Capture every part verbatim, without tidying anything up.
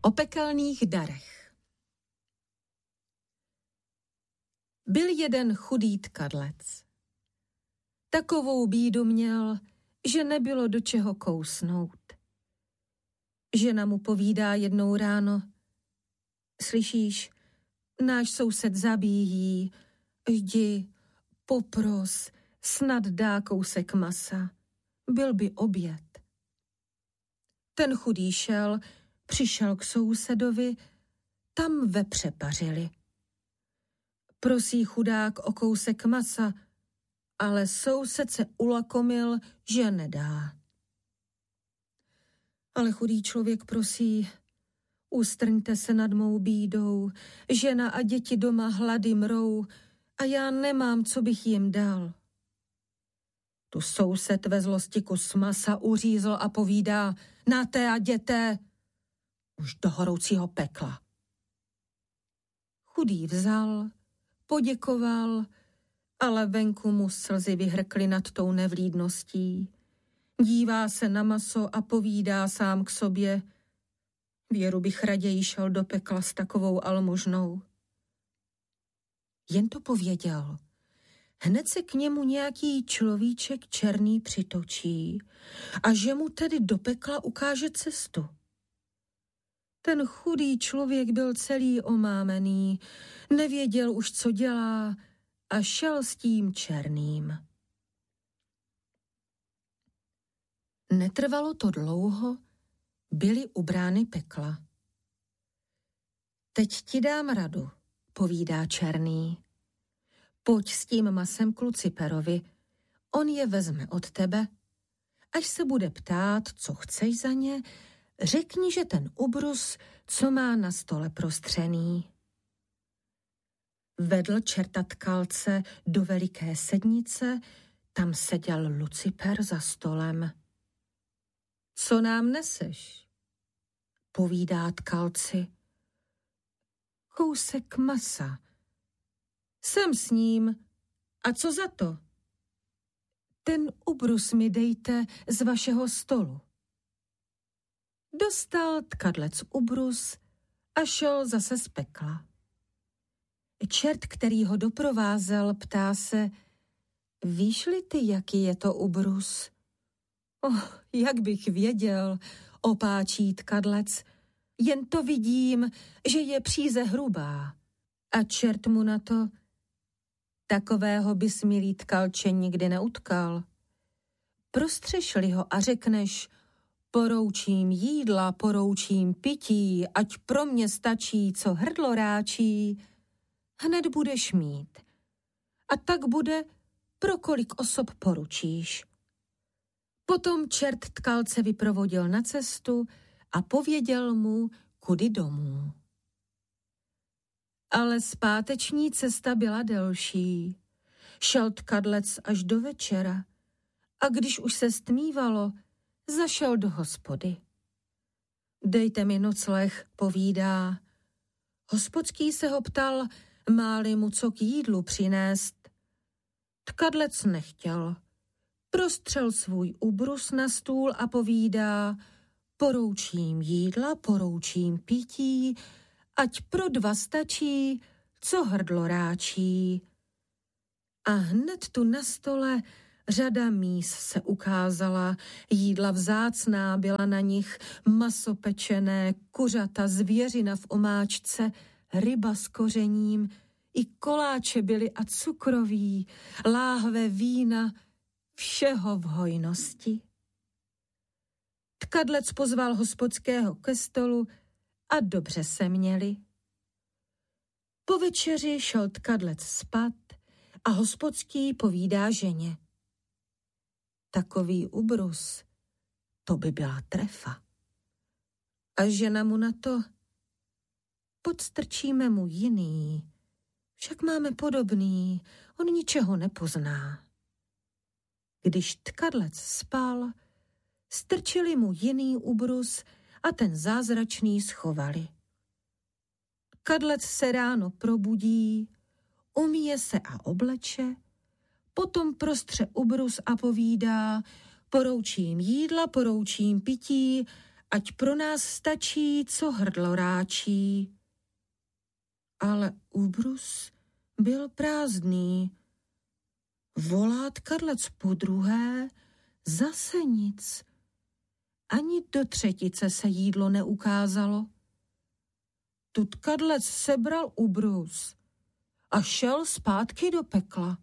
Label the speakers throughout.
Speaker 1: O pekelných darech. Byl jeden chudý tkadlec. Takovou bídu měl, že nebylo do čeho kousnout. Žena mu povídá jednou ráno: slyšíš, náš soused zabíjí, jdi, popros, snad dá kousek masa, byl by oběd. Ten chudý šel, přišel k sousedovi, tam vepře pařili. Prosí chudák o kousek masa, ale soused se ulakomil, že nedá. Ale chudý člověk prosí: ustrňte se nad mou bídou, žena a děti doma hlady mrou a já nemám, co bych jim dal. Tu soused ve zlosti kus masa uřízl a povídá: na té a jděte už do horoucího pekla. Chudý vzal, poděkoval, ale venku mu slzy vyhrkly nad tou nevlídností. Dívá se na maso a povídá sám k sobě: věru bych raději šel do pekla s takovou almužnou. Jen to pověděl. Hned se k němu nějaký človíček černý přitočí a že mu tedy do pekla ukáže cestu. Ten chudý člověk byl celý omámený, nevěděl už, co dělá a šel s tím černým. Netrvalo to dlouho, byli u brány pekla. Teď ti dám radu, povídá černý. Pojď s tím masem k Luciperovi, on je vezme od tebe. Až se bude ptát, co chceš za ně, řekni, že ten ubrus, co má na stole prostřený. Vedl čerta tkalce do veliké sednice, tam seděl Luciper za stolem. Co nám neseš? Povídá tkalci. Kousek masa. Jsem s ním. A co za to? Ten ubrus mi dejte z vašeho stolu. Dostal tkadlec ubrus a šel zase z pekla. Čert, který ho doprovázel, ptá se: víš-li ty, jaký je to ubrus? Oh, jak bych věděl, opáčí tkadlec, jen to vidím, že je příze hrubá. A čert mu na to: takového bys, milý tkalče, nikdy neutkal. Prostřešli ho a řekneš: poroučím jídla, poroučím pití, ať pro mě stačí, co hrdlo ráčí, hned budeš mít. A tak bude, pro kolik osob poručíš. Potom čert tkalce vyprovodil na cestu a pověděl mu, kudy domů. Ale zpáteční cesta byla delší. Šel tkadlec až do večera a když už se stmívalo, zašel do hospody. Dejte mi nocleh, povídá. Hospodský se ho ptal, má-li mu co k jídlu přinést. Tkadlec nechtěl. Prostřel svůj ubrus na stůl a povídá: poroučím jídla, poroučím pití, ať pro dva stačí, co hrdlo ráčí. A hned tu na stole řada míz se ukázala, jídla vzácná byla na nich, maso pečené, kuřata, zvěřina v omáčce, ryba s kořením, i koláče byly a cukroví, láhve vína, všeho v hojnosti. Tkadlec pozval hospodského ke stolu a dobře se měli. Po večeři šel tkadlec spat a hospodský povídá ženě: takový ubrus, to by byla trefa. A žena mu na to: podstrčíme mu jiný, však máme podobný, on ničeho nepozná. Když tkadlec spal, strčili mu jiný ubrus a ten zázračný schovali. Tkadlec se ráno probudí, umýje se a obleče, potom prostře ubrus a povídá: poroučím jídla, poroučím pití, ať pro nás stačí, co hrdlo ráčí. Ale ubrus byl prázdný. Volá tkadlec podruhé, zase nic. Ani do třetice se jídlo neukázalo. Tu tkadlec sebral ubrus a šel zpátky do pekla.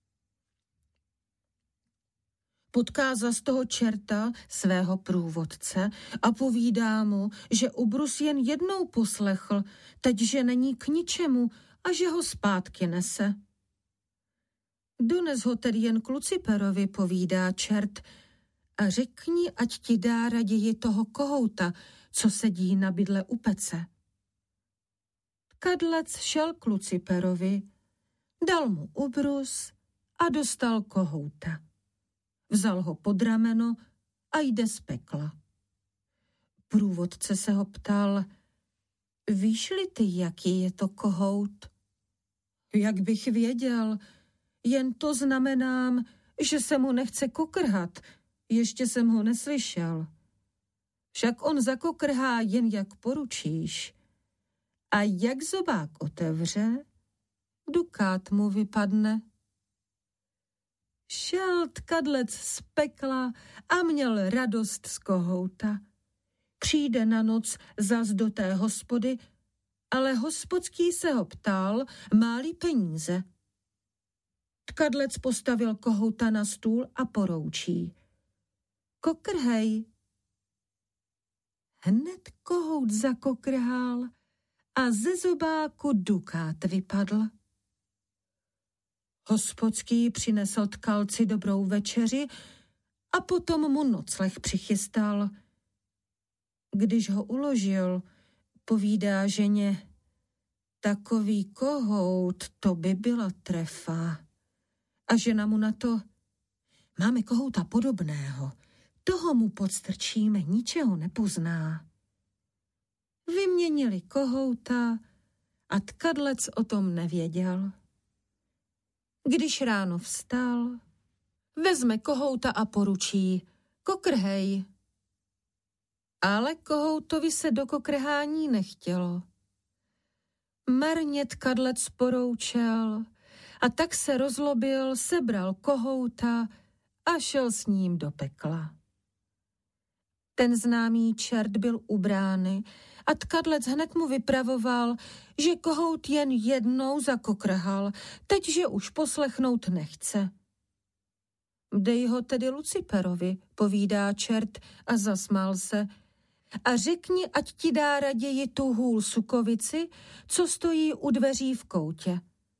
Speaker 1: Potká zas toho čerta, svého průvodce, a povídá mu, že ubrus jen jednou poslechl, teď, že není k ničemu a že ho zpátky nese. Dones ho tedy jen k Luciperovi, povídá čert, a řekni, ať ti dá raději toho kohouta, co sedí na bydle u pece. Tkadlec šel k Luciperovi, dal mu ubrus a dostal kohouta. Vzal ho pod rameno a jde z pekla. Průvodce se ho ptal, víš-li ty, jaký je to kohout? Jak bych věděl, jen to znamenám, že se mu nechce kokrhat, ještě jsem ho neslyšel. Však on zakokrhá jen jak poručíš. A jak zobák otevře, dukát mu vypadne. Šel tkadlec z pekla a měl radost z kohouta. Přijde na noc zas do té hospody, ale hospodský se ho ptal, má-li peníze. Tkadlec postavil kohouta na stůl a poroučí. Kokrhej. Hned kohout zakokrhal a ze zobáku dukát vypadl. Hospodský přinesl tkalci dobrou večeři a potom mu nocleh přichystal. Když ho uložil, povídá ženě, takový kohout, to by byla trefa. A žena mu na to, máme kohouta podobného, toho mu podstrčíme, ničeho nepozná. Vyměnili kohouta a tkadlec o tom nevěděl. Když ráno vstal, vezme kohouta a poručí, kokrhej. Ale kohoutovi se do kokrhání nechtělo. Marně tkadlec poroučel a tak se rozlobil, sebral kohouta a šel s ním do pekla. Ten známý čert byl u brány a tkadlec hned mu vypravoval, že kohout jen jednou zakokrhal, teď, že už poslechnout nechce. Dej ho tedy Luciperovi, povídá čert a zasmál se, a řekni, ať ti dá raději tu hůl sukovici, co stojí u dveří v koutě.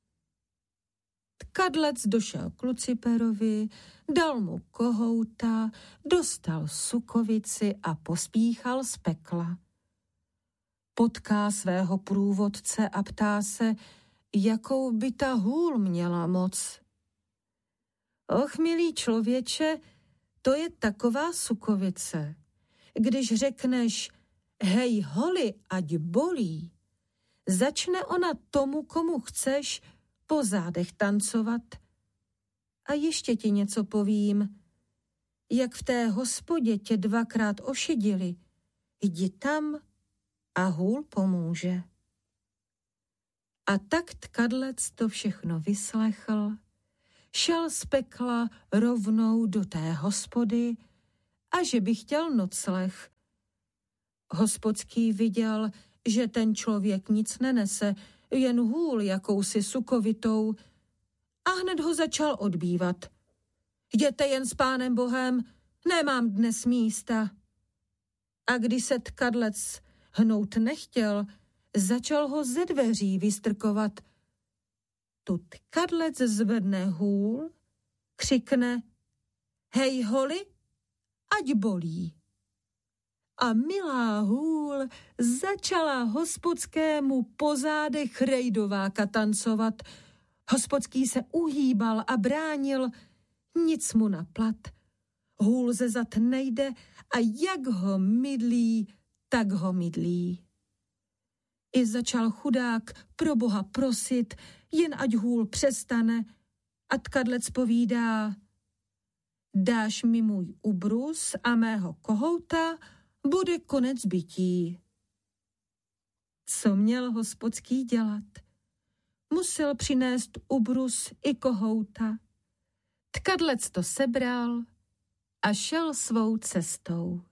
Speaker 1: Tkadlec došel k Luciperovi, dal mu kohouta, dostal sukovici a pospíchal z pekla. Potká svého průvodce a ptá se, jakou by ta hůl měla moc. Och, milý člověče, to je taková sukovice. Když řekneš, hej holi, ať bolí, začne ona tomu, komu chceš, po zádech tancovat. A ještě ti něco povím. Jak v té hospodě tě dvakrát ošidili, jdi tam a hůl pomůže. A tak tkadlec to všechno vyslechl, šel z pekla rovnou do té hospody a že by chtěl nocleh. Hospodský viděl, že ten člověk nic nenese, jen hůl jakousi sukovitou, a hned ho začal odbývat. Jděte jen s Pánem Bohem, nemám dnes místa. A když se tkadlec hnout nechtěl, začal ho ze dveří vystrkovat. Tu tkadlec zvedne hůl, křikne, hej holi, ať bolí. A milá hůl začala hospodskému po zádech rejdováka tancovat. Hospodský se uhýbal a bránil, nic mu na plat. Hůl ze zad nejde a jak ho mydlí, tak ho mydlí. I začal chudák pro Boha prosit, jen ať hůl přestane, a tkadlec povídá, dáš mi můj ubrus a mého kohouta bude konec bytí. Co měl hospodský dělat? Musel přinést ubrus i kohouta. Tkadlec to sebral a šel svou cestou.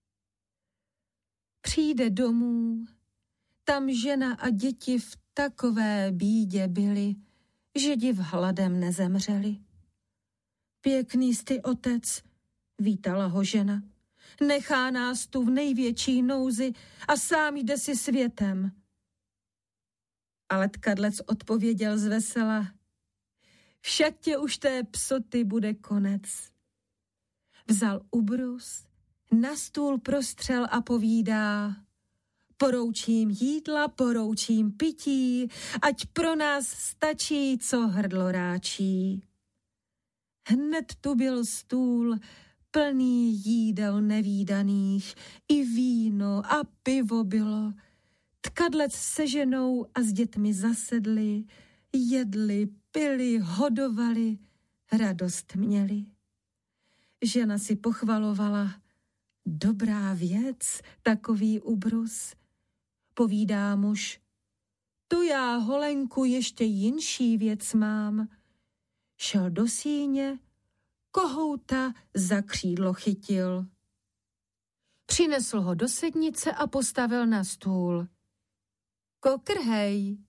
Speaker 1: Přijde domů, tam žena a děti v takové bídě byli, že div hladem nezemřeli. Pěkný jsi, otec, vítala ho žena. Nechá nás tu v největší nouzi a sám jde si světem. Ale tkadlec odpověděl zvesela: však tě už té psoty bude konec. Vzal ubrus, na stůl prostřel a povídá: poroučím jídla, poroučím pití, ať pro nás stačí, co hrdlo ráčí. Hned tu byl stůl, plný jídel nevídaných, i víno a pivo bylo. Tkadlec se ženou a s dětmi zasedli, jedli, pili, hodovali, radost měli. Žena si pochvalovala: dobrá věc, takový ubrus. Povídá muž: to já, holenku, ještě jinší věc mám. Šel do síně, kohouta za křídlo chytil. Přinesl ho do sednice a postavil na stůl. Kokrhej.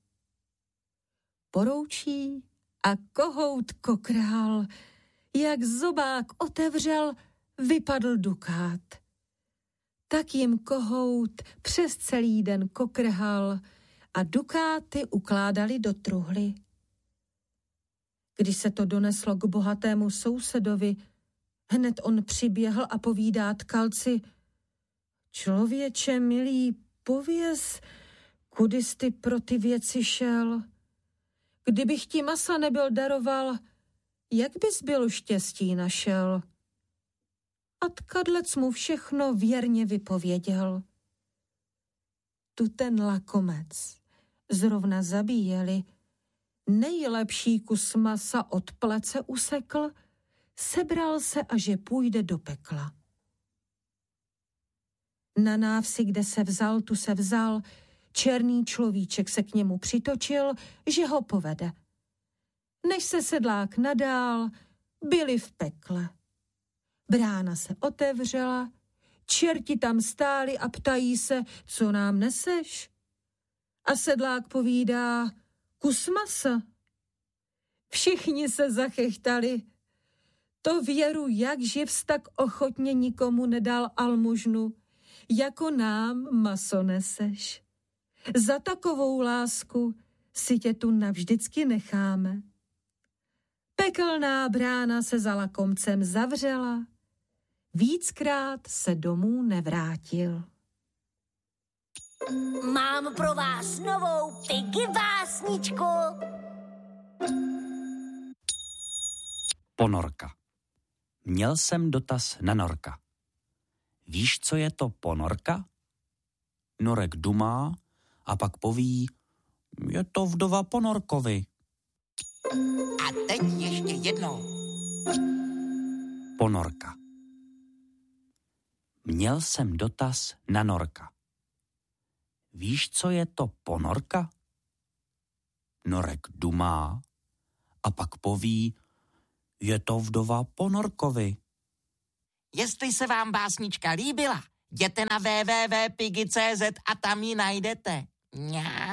Speaker 1: Poroučí a kohout kokrhal. Jak zobák otevřel, vypadl dukát. Tak jim kohout přes celý den kokrhal a dukáty ukládali do truhly. Když se to doneslo k bohatému sousedovi, hned on přiběhl a povídá tkalci: člověče milý, pověz, kudy jsi pro ty věci šel? Kdybych ti masa nebyl daroval, jak bys byl štěstí našel? A tkadlec mu všechno věrně vypověděl. Tu ten lakomec zrovna zabíjeli, nejlepší kus masa od plece usekl, sebral se a že půjde do pekla. Na návsi, kde se vzal, tu se vzal, černý človíček se k němu přitočil, že ho povede. Než se sedlák nadál, byli v pekle. Brána se otevřela, čerti tam stáli a ptají se: co nám neseš? A sedlák povídá: kus masa. Všichni se zachechtali. To věru, jak živs, tak ochotně nikomu nedal almužnu, jako nám maso neseš. Za takovou lásku si tě tu navždycky necháme. Pekelná brána se za lakomcem zavřela, víckrát se domů nevrátil.
Speaker 2: Mám pro vás novou Piggy básničku.
Speaker 3: Ponorka. Měl jsem dotaz na norka. Víš, co je to ponorka? Norek dumá a pak poví: je to vdova ponorkovi.
Speaker 4: A teď ještě jednou.
Speaker 3: Ponorka. Měl jsem dotaz na norka. Víš, co je to ponorka? Norek dumá a pak poví: je to vdova ponorkovi.
Speaker 4: Jestli se vám básnička líbila, jděte na w w w tečka piggy tečka cz a tam ji najdete. Ňá.